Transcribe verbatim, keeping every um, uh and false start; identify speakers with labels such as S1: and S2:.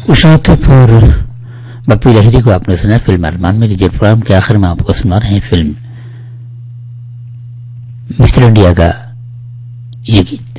S1: उषा तुप और बप्पी लहिरी को आपने सुना फिल्म अरमान में। लीजिए प्रोग्राम के आखिर में आपको सुना रहे हैं फिल्म मिस्टर इंडिया का ये गीत।